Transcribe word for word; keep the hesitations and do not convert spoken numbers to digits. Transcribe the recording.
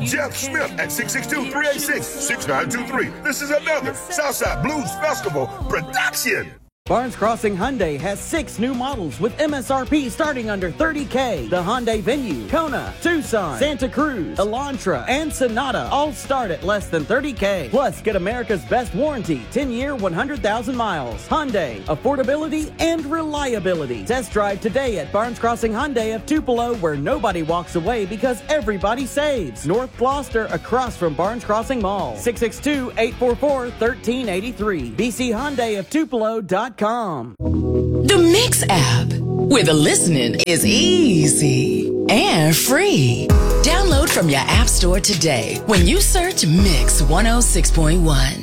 Jeff Smith at six six two, three eight six, six nine two three. This is another Southside Blues Festival production. Barnes Crossing Hyundai has six new models with M S R P starting under thirty K. The Hyundai Venue, Kona, Tucson, Santa Cruz, Elantra, and Sonata all start at less than thirty K. Plus, get America's best warranty, ten-year, one hundred thousand miles. Hyundai, affordability and reliability. Test drive today at Barnes Crossing Hyundai of Tupelo, where nobody walks away because everybody saves. North Gloucester, across from Barnes Crossing Mall. six six two, eight four four, one three eight three. B C Hyundai of Tupelo dot com. The Mix app, where the listening is easy and free. Download from your app store today when you search Mix one oh six point one.